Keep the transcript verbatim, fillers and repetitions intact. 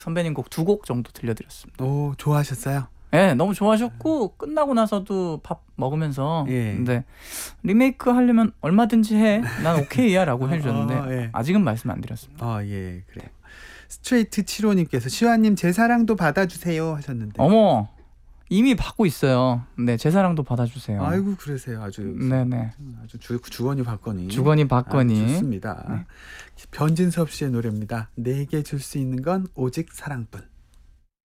선배님 곡 두 곡 정도 들려드렸습니다. 오, 좋아하셨어요? 네, 너무 좋아하셨고 끝나고 나서도 밥 먹으면서 예. 근데 리메이크 하려면 얼마든지 해. 난 오케이야 라고 해주셨는데 어, 예. 아직은 말씀 안 드렸습니다. 아, 예, 그래요. 스트레이트 칠호님께서 시완님 제 사랑도 받아주세요 하셨는데. 어머, 이미 받고 있어요. 네, 제 사랑도 받아주세요. 아이고, 그러세요. 아주 네네. 아주 주, 주거니 받거니. 주거니 받거니. 아, 좋습니다. 네. 변진섭 씨의 노래입니다. 내게 줄 수 있는 건 오직 사랑뿐.